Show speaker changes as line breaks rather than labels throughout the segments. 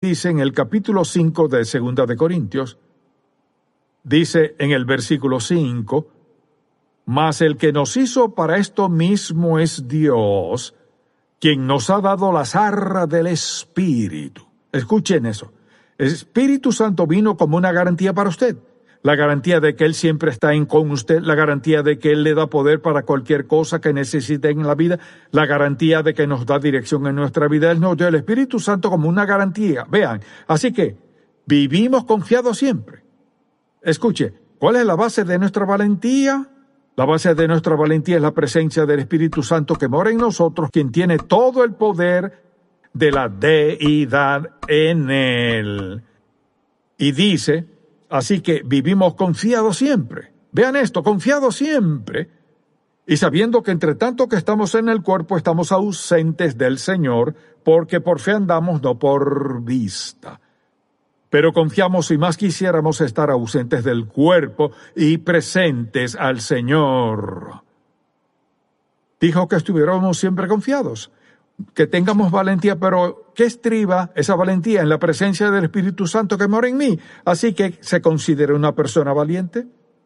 dice en el capítulo 5 de Segunda de Corintios, dice en el versículo 5, mas el que nos hizo para esto mismo es Dios, quien nos ha dado las arras del Espíritu. Escuchen eso. El Espíritu Santo vino como una garantía para usted. La garantía de que Él siempre está con usted, la garantía de que Él le da poder para cualquier cosa que necesite en la vida, la garantía de que nos da dirección en nuestra vida. Él nos dio el Espíritu Santo como una garantía. Vean, así que vivimos confiados siempre. Escuche, ¿cuál es la base de nuestra valentía? La base de nuestra valentía es la presencia del Espíritu Santo que mora en nosotros, quien tiene todo el poder de la deidad en Él. Y dice, así que vivimos confiados siempre. Vean esto, confiados siempre. Y sabiendo que entre tanto que estamos en el cuerpo, estamos ausentes del Señor, porque por fe andamos, no por vista. Pero confiamos y más quisiéramos estar ausentes del cuerpo y presentes al Señor. Dijo que estuviéramos siempre confiados, que tengamos valentía, pero ¿qué estriba esa valentía? En la presencia del Espíritu Santo que mora en mí. Así que, ¿se considera una persona valiente?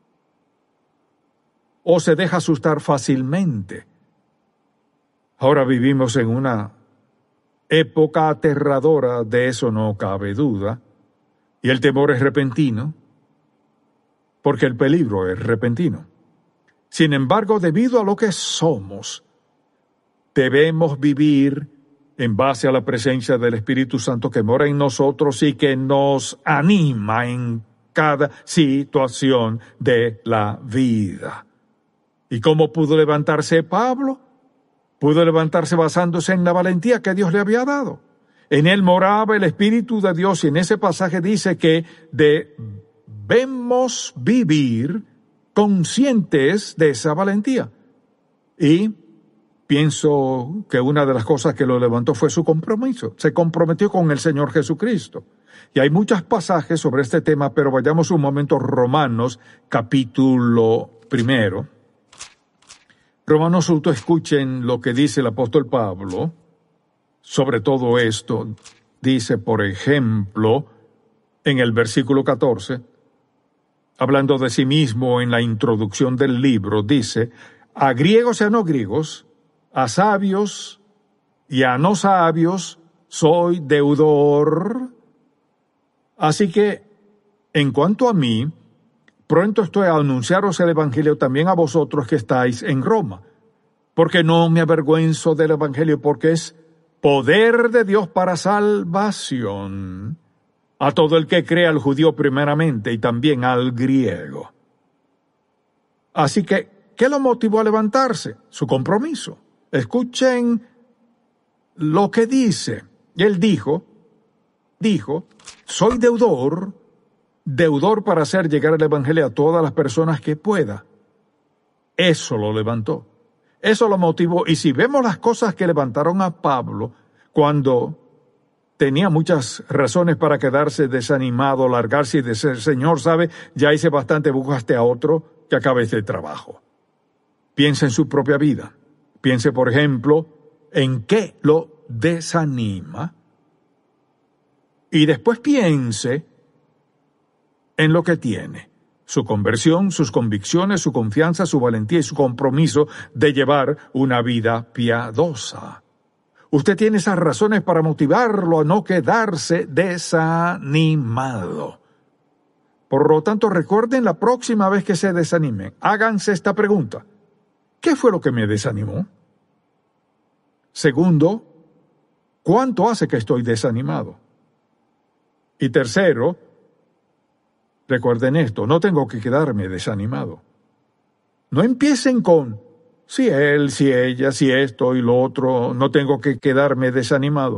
¿O se deja asustar fácilmente? Ahora vivimos en una época aterradora, de eso no cabe duda. Y el temor es repentino, porque el peligro es repentino. Sin embargo, debido a lo que somos, debemos vivir en base a la presencia del Espíritu Santo que mora en nosotros y que nos anima en cada situación de la vida. ¿Y cómo pudo levantarse Pablo? Pudo levantarse basándose en la valentía que Dios le había dado. En él moraba el Espíritu de Dios y en ese pasaje dice que debemos vivir conscientes de esa valentía. Y pienso que una de las cosas que lo levantó fue su compromiso. Se comprometió con el Señor Jesucristo. Y hay muchos pasajes sobre este tema, pero vayamos un momento a Romanos, capítulo 1. Romanos 1, escuchen lo que dice el apóstol Pablo sobre todo esto. Dice, por ejemplo, en el versículo 14, hablando de sí mismo en la introducción del libro, dice, a griegos y a no griegos, a sabios y a no sabios, soy deudor. Así que, en cuanto a mí, pronto estoy a anunciaros el Evangelio también a vosotros que estáis en Roma, porque no me avergüenzo del Evangelio, porque es poder de Dios para salvación a todo el que cree, al judío primeramente y también al griego. Así que, ¿qué lo motivó a levantarse? Su compromiso. Escuchen lo que dice. Él dijo, soy deudor para hacer llegar el Evangelio a todas las personas que pueda. Eso lo levantó. Eso lo motivó. Y si vemos las cosas que levantaron a Pablo cuando tenía muchas razones para quedarse desanimado, largarse y decir, Señor, ¿sabe? Ya hice bastante, buscaste a otro que acabe este trabajo. Piense en su propia vida. Piense, por ejemplo, en qué lo desanima. Y después piense en lo que tiene. Su conversión, sus convicciones, su confianza, su valentía y su compromiso de llevar una vida piadosa. Usted tiene esas razones para motivarlo a no quedarse desanimado. Por lo tanto, recuerden la próxima vez que se desanimen, háganse esta pregunta. ¿Qué fue lo que me desanimó? Segundo, ¿cuánto hace que estoy desanimado? Y tercero, recuerden esto, no tengo que quedarme desanimado. No empiecen con, si él, si ella, si esto y lo otro, no tengo que quedarme desanimado.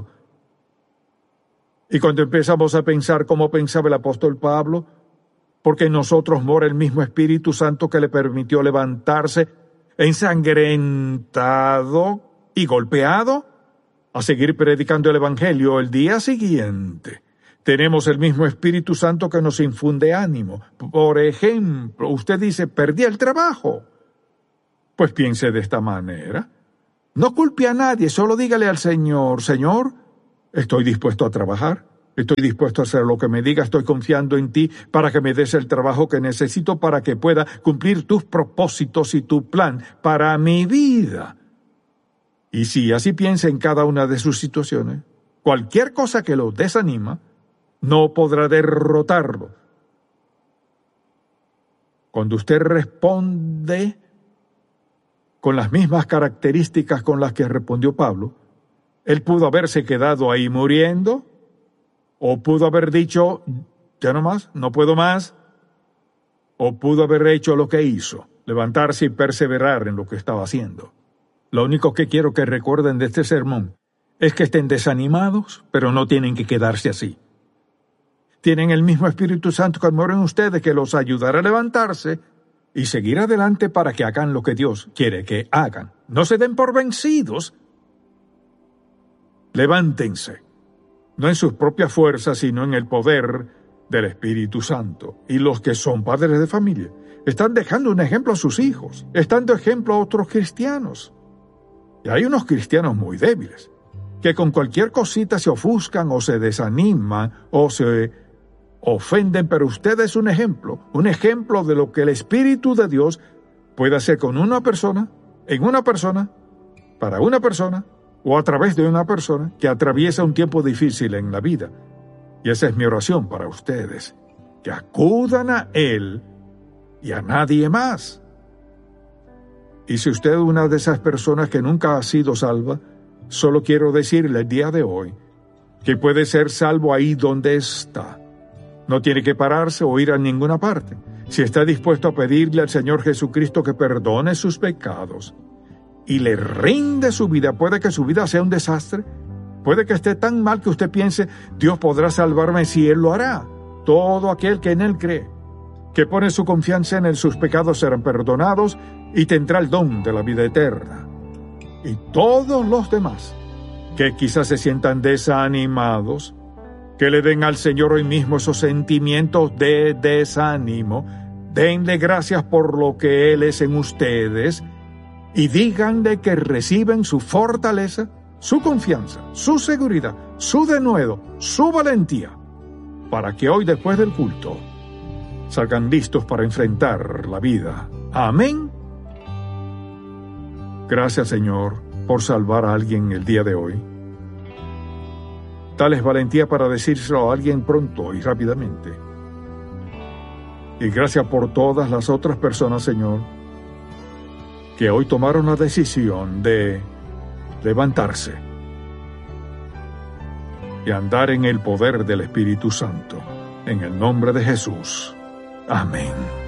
Y cuando empezamos a pensar como pensaba el apóstol Pablo, porque en nosotros mora el mismo Espíritu Santo que le permitió levantarse ensangrentado y golpeado, a seguir predicando el Evangelio el día siguiente. Tenemos el mismo Espíritu Santo que nos infunde ánimo. Por ejemplo, usted dice, perdí el trabajo. Pues piense de esta manera. No culpe a nadie, solo dígale al Señor, Señor, estoy dispuesto a trabajar. Estoy dispuesto a hacer lo que me digas, estoy confiando en ti para que me des el trabajo que necesito para que pueda cumplir tus propósitos y tu plan para mi vida. Y si así piensa en cada una de sus situaciones, cualquier cosa que lo desanima no podrá derrotarlo. Cuando usted responde con las mismas características con las que respondió Pablo, él pudo haberse quedado ahí muriendo, o pudo haber dicho, ya no más, no puedo más, o pudo haber hecho lo que hizo, levantarse y perseverar en lo que estaba haciendo. Lo único que quiero que recuerden de este sermón es que estén desanimados, pero no tienen que quedarse así. Tienen el mismo Espíritu Santo que mora en ustedes, que los ayudará a levantarse y seguir adelante para que hagan lo que Dios quiere que hagan. No se den por vencidos. Levántense, no en sus propias fuerzas, sino en el poder del Espíritu Santo. Y los que son padres de familia están dejando un ejemplo a sus hijos, están dando ejemplo a otros cristianos. Y hay unos cristianos muy débiles, que con cualquier cosita se ofuscan o se desaniman o se ofenden, pero usted es un ejemplo de lo que el Espíritu de Dios puede hacer con una persona, en una persona, para una persona, o a través de una persona que atraviesa un tiempo difícil en la vida. Y esa es mi oración para ustedes, que acudan a Él y a nadie más. Y si usted es una de esas personas que nunca ha sido salva, solo quiero decirle el día de hoy que puede ser salvo ahí donde está. No tiene que pararse o ir a ninguna parte. Si está dispuesto a pedirle al Señor Jesucristo que perdone sus pecados y le rinde su vida, puede que su vida sea un desastre, puede que esté tan mal que usted piense, Dios podrá salvarme si Él lo hará. Todo aquel que en Él cree, que pone su confianza en Él, sus pecados serán perdonados y tendrá el don de la vida eterna. Y todos los demás, que quizás se sientan desanimados, que le den al Señor hoy mismo esos sentimientos de desánimo, denle gracias por lo que Él es en ustedes y díganle que reciben su fortaleza, su confianza, su seguridad, su denuedo, su valentía, para que hoy después del culto salgan listos para enfrentar la vida. Amén. Gracias, Señor, por salvar a alguien el día de hoy. Dales valentía para decírselo a alguien pronto y rápidamente. Y gracias por todas las otras personas, Señor, que hoy tomaron la decisión de levantarse y andar en el poder del Espíritu Santo. En el nombre de Jesús. Amén.